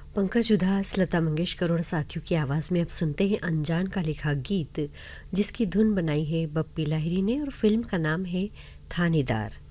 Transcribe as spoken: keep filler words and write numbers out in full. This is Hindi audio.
पंकज उधास, लता मंगेशकर और साथियों की आवाज़ में अब सुनते हैं अनजान का लिखा गीत, जिसकी धुन बनाई है बप्पी लाहिरी ने और फिल्म का नाम है थानेदार।